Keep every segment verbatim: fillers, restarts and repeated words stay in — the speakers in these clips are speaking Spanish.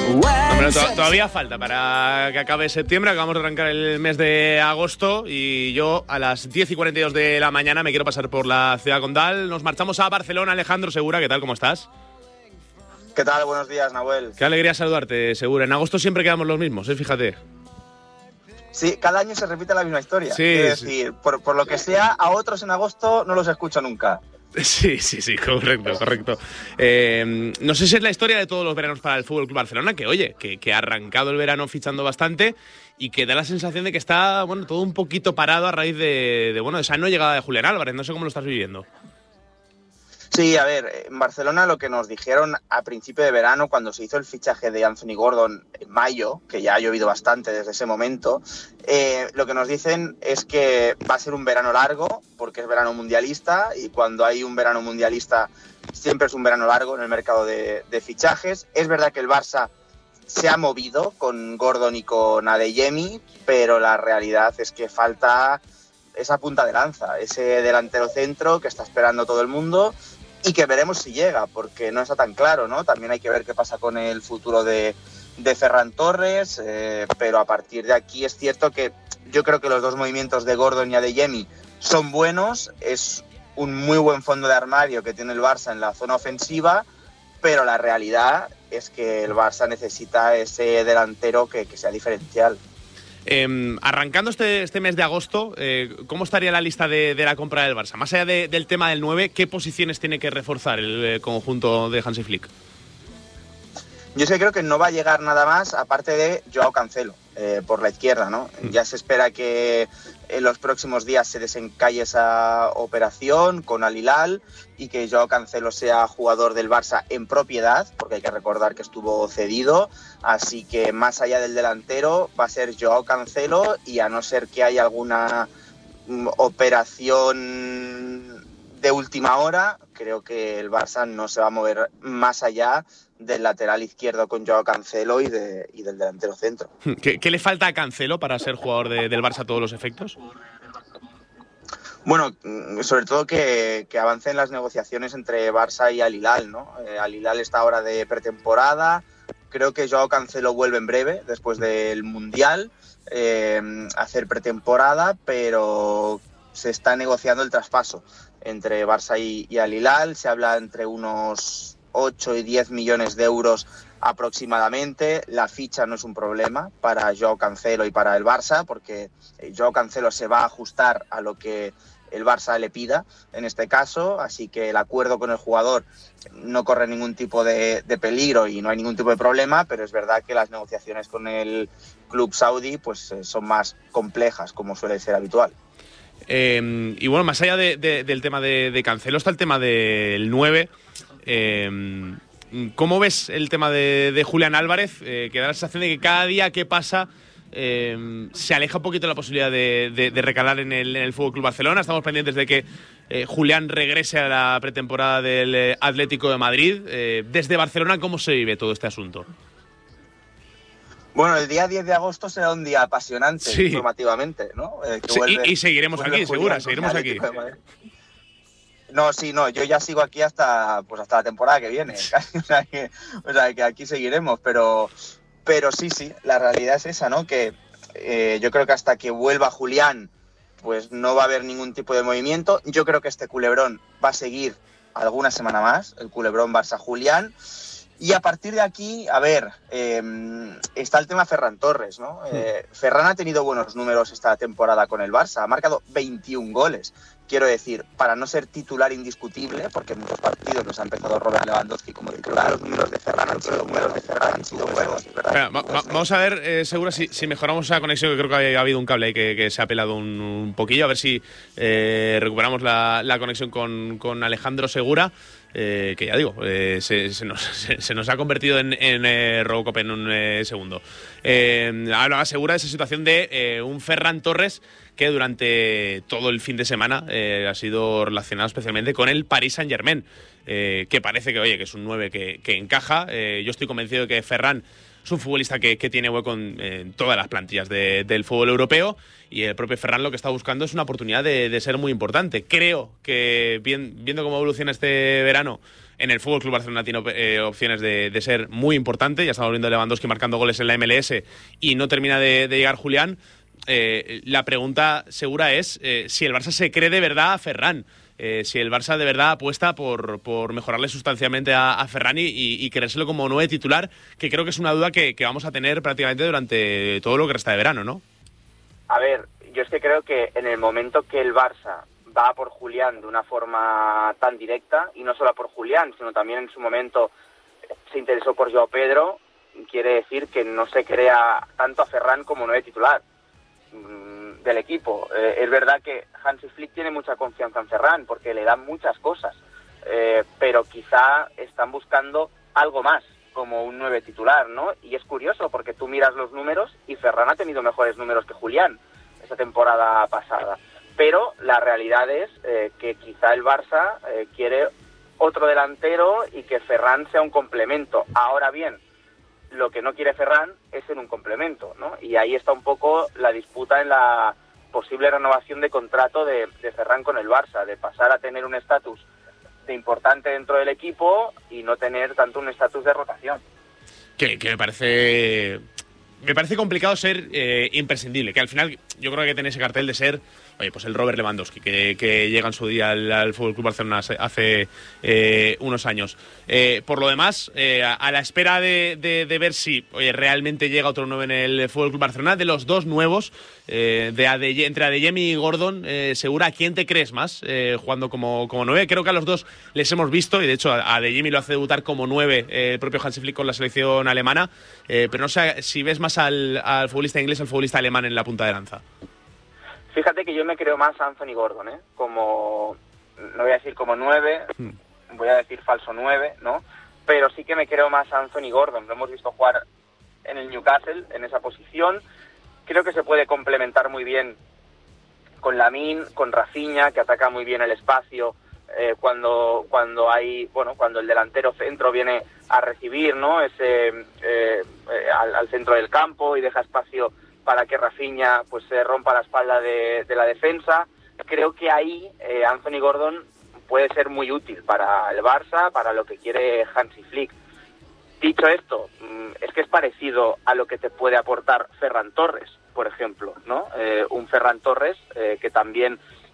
No, pero to- todavía falta para que acabe septiembre. Acabamos de arrancar el mes de agosto y yo a las diez y cuarenta y dos de la mañana me quiero pasar por la ciudad condal. Nos marchamos a Barcelona. Alejandro Segura, ¿qué tal? ¿Cómo estás? ¿Qué tal? Buenos días, Nahuel. Qué alegría saludarte, Segura. En agosto siempre quedamos los mismos, ¿eh? Fíjate. Sí, cada año se repite la misma historia. Sí, es sí. decir, por, por lo que sea, a otros en agosto no los escucho nunca. Sí, sí, sí, correcto, correcto. Eh, no sé si es la historia de todos los veranos para el Fútbol Club Barcelona, que oye, que, que ha arrancado el verano fichando bastante y que da la sensación de que está, bueno, todo un poquito parado a raíz de, de bueno, de esa no llegada de Julián Álvarez. No sé cómo lo estás viviendo. Sí, a ver, en Barcelona lo que nos dijeron a principio de verano, cuando se hizo el fichaje de Anthony Gordon en mayo, que ya ha llovido bastante desde ese momento, eh, lo que nos dicen es que va a ser un verano largo, porque es verano mundialista, y cuando hay un verano mundialista siempre es un verano largo en el mercado de, de fichajes. Es verdad que el Barça se ha movido con Gordon y con Adeyemi, pero la realidad es que falta esa punta de lanza, ese delantero centro que está esperando todo el mundo y que veremos si llega, porque no está tan claro, ¿no? También hay que ver qué pasa con el futuro de, de Ferran Torres, eh, pero a partir de aquí es cierto que yo creo que los dos movimientos de Gordon y Adeyemi son buenos, es un muy buen fondo de armario que tiene el Barça en la zona ofensiva, pero la realidad es que el Barça necesita ese delantero que, que sea diferencial. Eh, arrancando este, este mes de agosto, eh, ¿cómo estaría la lista de, de la compra del Barça? Más allá de, del tema del nueve, ¿qué posiciones tiene que reforzar el eh, conjunto de Hansi Flick? Yo sí creo que no va a llegar nada más aparte de Joao Cancelo, eh, por la izquierda, ¿no? Mm. Ya se espera que en los próximos días se desencalle esa operación con Al Hilal y que Joao Cancelo sea jugador del Barça en propiedad, porque hay que recordar que estuvo cedido, así que más allá del delantero va a ser Joao Cancelo, y a no ser que haya alguna mm, operación de última hora, creo que el Barça no se va a mover más allá del lateral izquierdo con Joao Cancelo y, de, y del delantero centro. ¿Qué, ¿Qué le falta a Cancelo para ser jugador de, del Barça a todos los efectos? Bueno, sobre todo que, que avancen las negociaciones entre Barça y Al Hilal, ¿no? Eh, Al Hilal está ahora de pretemporada, creo que Joao Cancelo vuelve en breve, después del Mundial, eh, a hacer pretemporada, pero se está negociando el traspaso entre Barça y, y Al Hilal, se habla entre unos ocho y diez millones de euros aproximadamente. La ficha no es un problema para Joao Cancelo y para el Barça, porque Joao Cancelo se va a ajustar a lo que el Barça le pida en este caso, así que el acuerdo con el jugador no corre ningún tipo de, de peligro y no hay ningún tipo de problema, pero es verdad que las negociaciones con el club saudí pues son más complejas, como suele ser habitual. Eh, y bueno, más allá de, de, del tema de, de Cancelo, está el tema del nueve. Eh, ¿Cómo ves el tema de, de Julián Álvarez? Eh, que da la sensación de que cada día que pasa eh, se aleja un poquito la posibilidad de, de, de recalar en el, en el Fútbol Club Barcelona. Estamos pendientes de que eh, Julián regrese a la pretemporada del eh, Atlético de Madrid. Eh, desde Barcelona, ¿cómo se vive todo este asunto? Bueno, el día diez de agosto será un día apasionante, sí, informativamente, ¿no? Eh, que sí, vuelve, y, y seguiremos aquí, segura, seguiremos aquí. No, sí, no, yo ya sigo aquí hasta pues hasta la temporada que viene, casi, o sea, que, o sea, que aquí seguiremos, pero, pero sí, sí, la realidad es esa, ¿no? Que eh, yo creo que hasta que vuelva Julián, pues no va a haber ningún tipo de movimiento. Yo creo que este culebrón va a seguir alguna semana más, el culebrón Barça-Julián. Y a partir de aquí, a ver, eh, está el tema Ferran Torres, ¿no? Eh, Ferran ha tenido buenos números esta temporada con el Barça, ha marcado veintiún goles. Quiero decir, para no ser titular indiscutible, porque en muchos partidos nos ha empezado Robert Lewandowski como titular, los números de Ferran han sido buenos, de Ferran han sido buenos. Espera, va, va, vamos a ver, eh, Segura, si, si mejoramos esa conexión, que creo que ha habido un cable ahí que, que se ha pelado un, un poquillo, a ver si eh, recuperamos la, la conexión con, con Alejandro Segura. Eh, que ya digo, eh, se, se, nos, se, se nos ha convertido en, en eh, Robocop en un eh, segundo. Eh, hablaba Segura de esa situación de eh, un Ferran Torres que durante todo el fin de semana eh, ha sido relacionado especialmente con el Paris Saint-Germain, eh, que parece que, oye, que es un nueve que, que encaja. Eh, yo estoy convencido de que Ferran es un futbolista que, que tiene hueco en, en todas las plantillas de, del fútbol europeo, y el propio Ferran lo que está buscando es una oportunidad de, de ser muy importante. Creo que bien, viendo cómo evoluciona este verano, en el F C Barcelona tiene eh, opciones de, de ser muy importante. Ya estamos viendo a Lewandowski marcando goles en la M L S y no termina de, de llegar Julián. Eh, la pregunta segura es eh, si el Barça se cree de verdad a Ferran. Eh, si el Barça de verdad apuesta por, por mejorarle sustancialmente a, a Ferran y, y querérselo como nueve titular, que creo que es una duda que, que vamos a tener prácticamente durante todo lo que resta de verano, ¿no? A ver, yo es que creo que en el momento que el Barça va por Julián de una forma tan directa, y no solo por Julián, sino también en su momento se interesó por Joao Pedro, quiere decir que no se crea tanto a Ferran como nueve titular del equipo. Eh, es verdad que Hansi Flick tiene mucha confianza en Ferran porque le dan muchas cosas, eh, pero quizá están buscando algo más como un nueve titular, ¿no? Y es curioso porque tú miras los números y Ferran ha tenido mejores números que Julián esta temporada pasada, pero la realidad es eh, que quizá el Barça eh, quiere otro delantero y que Ferran sea un complemento. Ahora bien, lo que no quiere Ferran es ser un complemento, ¿no? Y ahí está un poco la disputa en la posible renovación de contrato de, de Ferran con el Barça, de pasar a tener un estatus de importante dentro del equipo y no tener tanto un estatus de rotación. Que, que me parece me parece complicado ser eh, imprescindible, que al final yo creo que tiene ese cartel de ser, oye, pues el Robert Lewandowski, que, que llega en su día al, al F C Barcelona hace, hace eh, unos años. Eh, por lo demás, eh, a, a la espera de, de, de ver si oye, realmente llega otro nuevo en el F C Barcelona, de los dos nuevos, eh, de Ade, entre Adeyemi y Gordon, eh, Segura, ¿a quién te crees más eh, jugando como, como nueve? Creo que a los dos les hemos visto, y de hecho a Adeyemi lo hace debutar como nueve eh, el propio Hansi Flick con la selección alemana, eh, pero no sé si ves más al, al futbolista inglés o al futbolista alemán en la punta de lanza. Fíjate que yo me creo más a Anthony Gordon, ¿eh? Como, no voy a decir como nueve, hmm. voy a decir falso nueve, ¿no? Pero sí que me creo más a Anthony Gordon. Lo hemos visto jugar en el Newcastle, en esa posición. Creo que se puede complementar muy bien con Lamine, con Rafinha, que ataca muy bien el espacio eh, cuando cuando hay, bueno, cuando el delantero centro viene a recibir, ¿no? Ese eh, eh, al, al centro del campo y deja espacio para que Rafinha pues se rompa la espalda de, de la defensa. Creo que ahí eh, Anthony Gordon puede ser muy útil para el Barça, para lo que quiere Hansi Flick. Dicho esto, es que es parecido a lo que te puede aportar Ferran Torres, por ejemplo, ¿no? Eh, un Ferran Torres eh, que también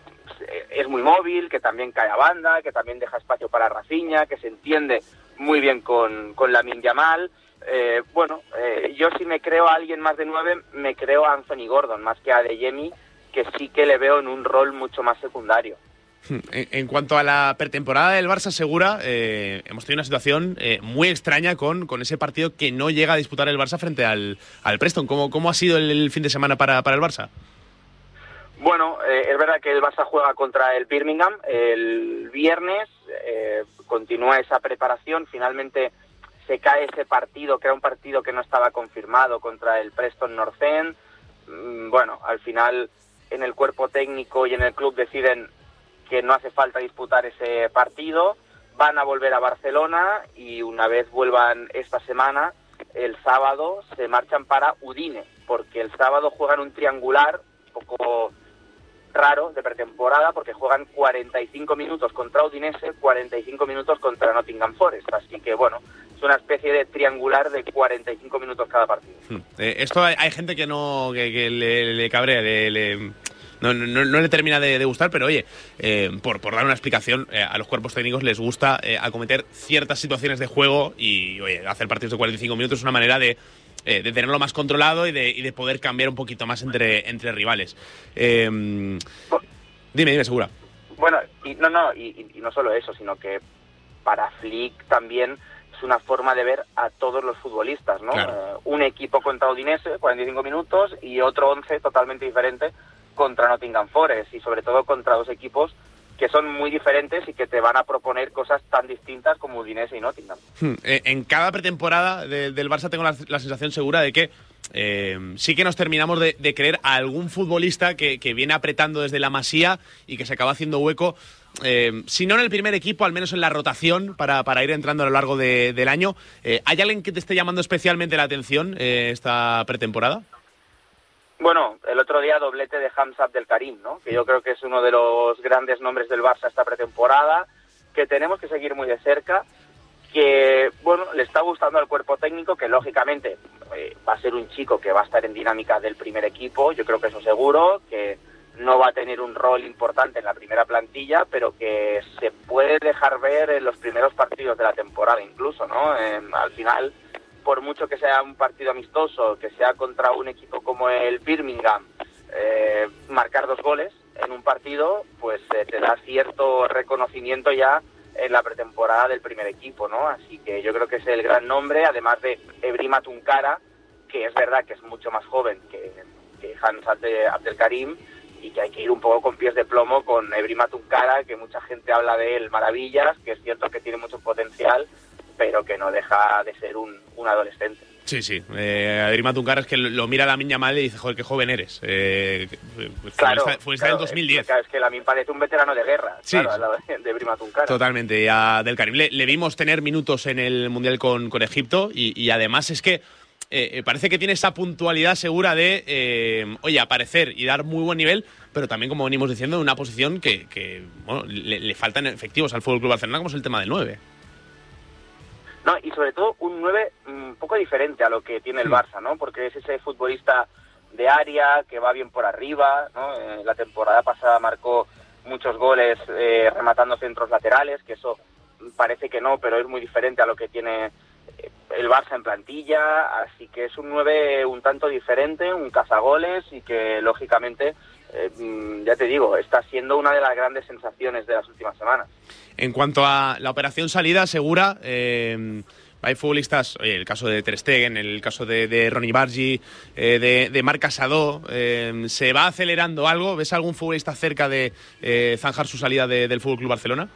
es muy móvil, que también cae a banda, que también deja espacio para Rafinha, que se entiende muy bien con, con Lamine Yamal. Eh, bueno, eh, yo si me creo a alguien más de nueve, me creo a Anthony Gordon, más que a Adeyemi, que sí que le veo en un rol mucho más secundario. En, en cuanto a la pretemporada del Barça Segura, eh, hemos tenido una situación eh, muy extraña con, con ese partido que no llega a disputar el Barça frente al, al Preston. ¿Cómo, ¿Cómo ha sido el, el fin de semana para, para el Barça? Bueno, eh, es verdad que el Barça juega contra el Birmingham el viernes, eh, continúa esa preparación, finalmente se cae ese partido, que era un partido que no estaba confirmado, contra el Preston North End. Bueno, al final en el cuerpo técnico y en el club deciden que no hace falta disputar ese partido, van a volver a Barcelona y una vez vuelvan esta semana, el sábado se marchan para Udine, porque el sábado juegan un triangular un poco raro de pretemporada, porque juegan cuarenta y cinco minutos contra Udinese, cuarenta y cinco minutos contra Nottingham Forest, así que bueno, es una especie de triangular de cuarenta y cinco minutos cada partido. Hmm. Eh, esto hay, hay gente que no que, que le, le cabrea, le, le, no, no, no le termina de, de gustar, pero oye, eh, por, por dar una explicación, eh, a los cuerpos técnicos les gusta eh, acometer ciertas situaciones de juego y oye, hacer partidos de cuarenta y cinco minutos es una manera de Eh, de tenerlo más controlado y de, y de poder cambiar un poquito más entre, entre rivales. Eh, dime, dime, Segura. Bueno, y no, no, y, y no solo eso, sino que para Flick también es una forma de ver a todos los futbolistas, ¿no? Claro. Eh, un equipo contra Udinese, cuarenta y cinco minutos, y otro once totalmente diferente contra Nottingham Forest, y sobre todo contra dos equipos que son muy diferentes y que te van a proponer cosas tan distintas como Udinese y Nottingham. Hmm. En cada pretemporada de, del Barça tengo la, la sensación segura de que eh, sí que nos terminamos de, de creer a algún futbolista que, que viene apretando desde la Masía y que se acaba haciendo hueco, eh, si no en el primer equipo, al menos en la rotación para, para ir entrando a lo largo de, del año. Eh, ¿Hay alguien que te esté llamando especialmente la atención eh, esta pretemporada? Bueno, el otro día doblete de Hamza Abdelkarim, ¿no? Que yo creo que es uno de los grandes nombres del Barça esta pretemporada, que tenemos que seguir muy de cerca, que bueno, le está gustando al cuerpo técnico, que lógicamente eh, va a ser un chico que va a estar en dinámica del primer equipo, yo creo que eso seguro, que no va a tener un rol importante en la primera plantilla, pero que se puede dejar ver en los primeros partidos de la temporada incluso, ¿no? Eh, al final, por mucho que sea un partido amistoso, que sea contra un equipo como el Birmingham, eh, marcar dos goles en un partido, pues eh, te da cierto reconocimiento ya en la pretemporada del primer equipo, ¿no? Así que yo creo que es el gran nombre, además de Ebrima Tunkara, que es verdad que es mucho más joven que, que Hans Abdelkarim, y que hay que ir un poco con pies de plomo con Ebrima Tunkara, que mucha gente habla de él maravillas, que es cierto que tiene mucho potencial, pero que no deja de ser un, un adolescente. Sí, sí. Eh, Ebrima Tunkara es que lo, lo mira Lamine Yamal y dice, joder, qué joven eres. Eh, claro, fue claro, en dos mil diez. Es, es que Lamine parece un veterano de guerra, sí, claro, al lado de, de Ebrima Tunkara. Totalmente. Y a Abdelkarim le, le vimos tener minutos en el Mundial con, con Egipto y, y además es que Eh, parece que tiene esa puntualidad segura de, eh, oye, aparecer y dar muy buen nivel, pero también, como venimos diciendo, en una posición que, que bueno, le, le faltan efectivos al F C Barcelona, como es el tema del nueve. No, y sobre todo un nueve un poco diferente a lo que tiene el Barça, ¿no? Porque es ese futbolista de área que va bien por arriba, ¿no? Eh, la temporada pasada marcó muchos goles eh, rematando centros laterales, que eso parece que no, pero es muy diferente a lo que tiene el Barça en plantilla, así que es un nueve un tanto diferente, un cazagoles y que lógicamente, eh, ya te digo, está siendo una de las grandes sensaciones de las últimas semanas. En cuanto a la operación salida segura, eh, hay futbolistas, oye, el caso de Ter Stegen, el caso de, de Ronny Bargi, eh, de, de Marc Casado, eh, ¿se va acelerando algo? ¿Ves algún futbolista cerca de eh, zanjar su salida de, del F C Barcelona?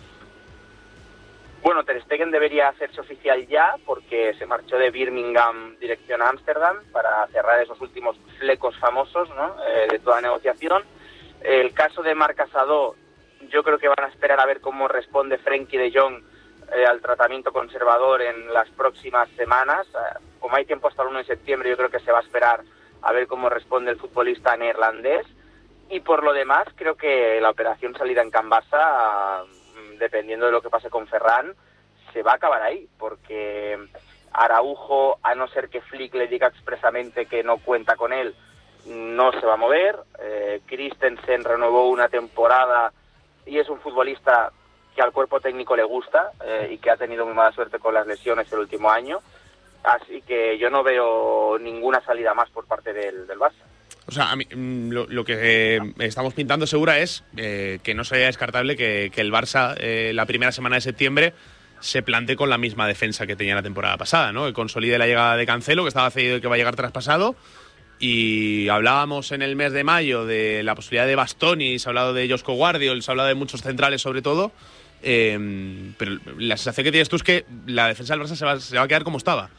Bueno, Ter Stegen debería hacerse oficial ya porque se marchó de Birmingham dirección a Ámsterdam para cerrar esos últimos flecos famosos, ¿no? eh, de toda negociación. El caso de Marc Casado, yo creo que van a esperar a ver cómo responde Frenkie de Jong eh, al tratamiento conservador en las próximas semanas. Eh, como hay tiempo hasta el uno de septiembre, yo creo que se va a esperar a ver cómo responde el futbolista neerlandés. Y por lo demás, creo que la operación salida en Can Barça, dependiendo de lo que pase con Ferran, se va a acabar ahí, porque Araujo, a no ser que Flick le diga expresamente que no cuenta con él, no se va a mover. eh, Christensen renovó una temporada y es un futbolista que al cuerpo técnico le gusta eh, y que ha tenido muy mala suerte con las lesiones el último año, así que yo no veo ninguna salida más por parte del, del Barça. O sea, a mí, lo, lo que eh, estamos pintando segura es eh, que no sería descartable que, que el Barça eh, la primera semana de septiembre se plantee con la misma defensa que tenía la temporada pasada, ¿no? Que consolide la llegada de Cancelo, que estaba cedido y que va a llegar traspasado. Y hablábamos en el mes de mayo de la posibilidad de Bastoni, se ha hablado de Josko Guardiola, se ha hablado de muchos centrales sobre todo. Eh, pero la sensación que tienes tú es que la defensa del Barça se va, se va a quedar como estaba.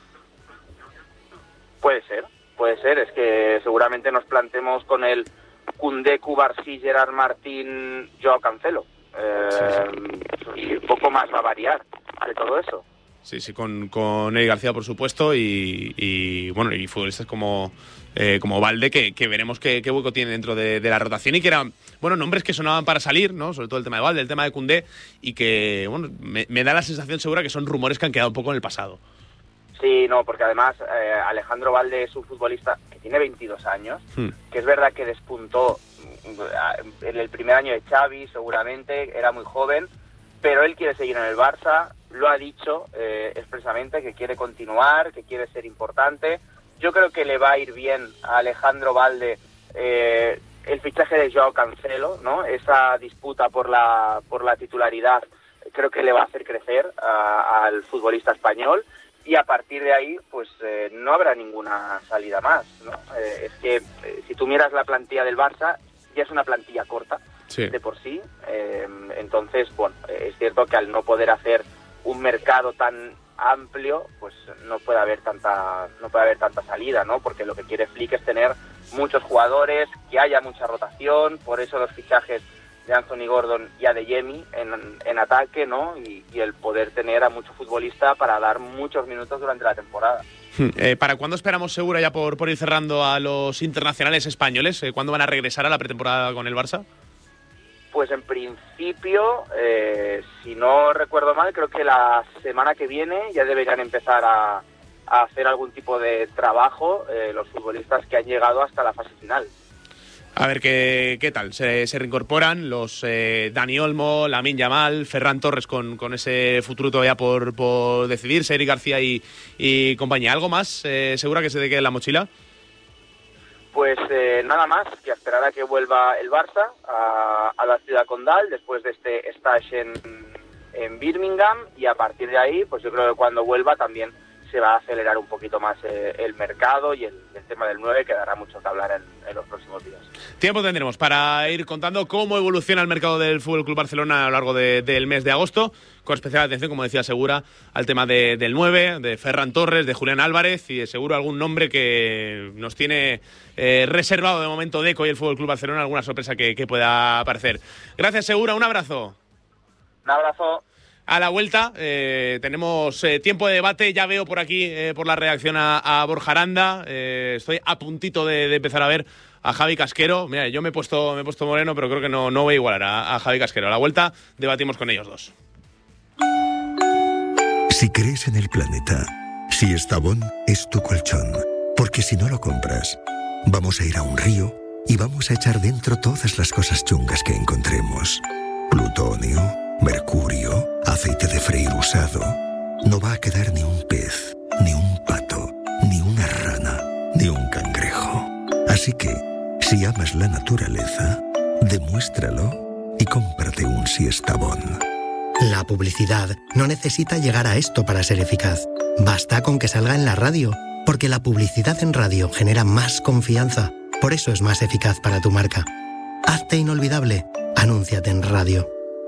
Puede ser. Puede ser, es que seguramente nos plantemos con el Koundé, Cubarsí, Gerard Martín, Joao Cancelo. Eh, sí, sí. Y poco más va a variar de todo eso. Sí, sí, con, con Eric García, por supuesto, y, y bueno, y futbolistas como, eh, como Valde, que, que veremos qué, qué hueco tiene dentro de, de la rotación, y que eran, bueno, nombres que sonaban para salir, ¿no? Sobre todo el tema de Valde, el tema de Koundé, y que, bueno, me, me da la sensación segura que son rumores que han quedado un poco en el pasado. Sí, no, porque además eh, Alejandro Valde es un futbolista que tiene veintidós años, hmm. que es verdad que despuntó en el primer año de Xavi, seguramente, era muy joven, pero él quiere seguir en el Barça, lo ha dicho eh, expresamente, que quiere continuar, que quiere ser importante. Yo creo que le va a ir bien a Alejandro Valde eh, el fichaje de Joao Cancelo, ¿no? Esa disputa por la, por la titularidad creo que le va a hacer crecer a, al futbolista español. Y a partir de ahí, pues eh, no habrá ninguna salida más, ¿no? Eh, es que eh, si tú miras la plantilla del Barça, ya es una plantilla corta, sí, de por sí. Eh, entonces, bueno, eh, es cierto que al no poder hacer un mercado tan amplio, pues no puede haber tanta, no puede haber tanta salida, ¿no? Porque lo que quiere Flick es tener muchos jugadores, que haya mucha rotación, por eso los fichajes de Anthony Gordon y Adeyemi en, en ataque, ¿no? Y, y el poder tener a mucho futbolista para dar muchos minutos durante la temporada. Eh, ¿Para cuándo esperamos, Segura, ya por, por ir cerrando, a los internacionales españoles? Eh, ¿Cuándo van a regresar a la pretemporada con el Barça? Pues Entonces, en principio, eh, si no recuerdo mal, creo que la semana que viene ya deberían empezar a, a hacer algún tipo de trabajo eh, los futbolistas que han llegado hasta la fase final. A ver qué, qué tal. Se, se reincorporan los eh, Dani Olmo, Lamine Yamal, Ferran Torres con, con ese futuro todavía por, por decidirse, Eric García y, y compañía. ¿Algo más, eh, Segura, que se te quede en la mochila? Pues eh, nada más, que esperar a que vuelva el Barça a, a la ciudad condal después de este stage en, en Birmingham, y a partir de ahí, pues yo creo que cuando vuelva también se va a acelerar un poquito más eh, el mercado, y el, el tema del nueve que dará mucho que hablar en, en los próximos días. Tiempo tendremos para ir contando cómo evoluciona el mercado del F C Barcelona a lo largo de, del mes de agosto, con especial atención, como decía Segura, al tema de, del nueve, de Ferran Torres, de Julián Álvarez y de seguro algún nombre que nos tiene eh, reservado de momento Deco y el F C Barcelona, alguna sorpresa que, que pueda aparecer. Gracias, Segura, un abrazo. Un abrazo. A la vuelta eh, tenemos eh, tiempo de debate. Ya veo por aquí, eh, por la reacción a, a Borja Aranda. Eh, estoy a puntito de, de empezar a ver a Javi Casquero. Mira, yo me he puesto, me he puesto moreno, pero creo que no, no voy a igualar a, a Javi Casquero. A la vuelta debatimos con ellos dos. Si crees en el planeta, si Estavón es tu colchón, porque si no lo compras, vamos a ir a un río y vamos a echar dentro todas las cosas chungas que encontremos. Plutonio, mercurio, aceite de freír usado. No va a quedar ni un pez, ni un pato, ni una rana, ni un cangrejo. Así que, si amas la naturaleza, demuéstralo y cómprate un Siestabón. La publicidad no necesita llegar a esto para ser eficaz. Basta con que salga en la radio, porque la publicidad en radio genera más confianza. Por eso es más eficaz para tu marca. Hazte inolvidable. Anúnciate en radio.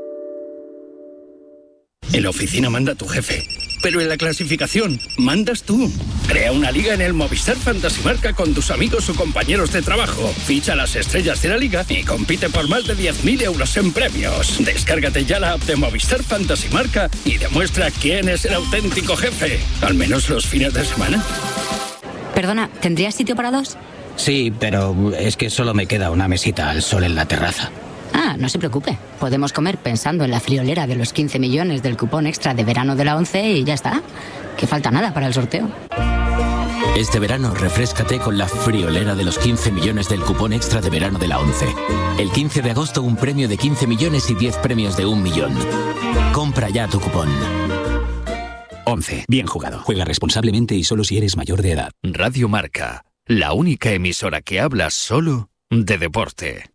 En la oficina manda tu jefe, pero en la clasificación mandas tú. Crea una liga en el Movistar Fantasy Marca con tus amigos o compañeros de trabajo. Ficha las estrellas de la liga y compite por más de diez mil euros en premios. Descárgate ya la app de Movistar Fantasy Marca y demuestra quién es el auténtico jefe. Al menos los fines de semana. Perdona, ¿tendrías sitio para dos? Sí, pero es que solo me queda una mesita al sol en la terraza. Ah, no se preocupe. Podemos comer pensando en la friolera de los quince millones del cupón extra de verano de la once y ya está. Que falta nada para el sorteo. Este verano refréscate con la friolera de los quince millones del cupón extra de verano de la once. El quince de agosto un premio de quince millones y diez premios de un millón. Compra ya tu cupón. once. Bien jugado. Juega responsablemente y solo si eres mayor de edad. Radio Marca. La única emisora que habla solo de deporte.